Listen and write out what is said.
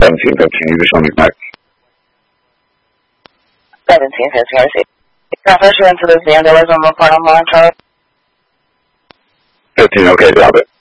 1715, you show me back. 1715, I see. Officer into this vandalism report on Montrose. 15, okay, drop it.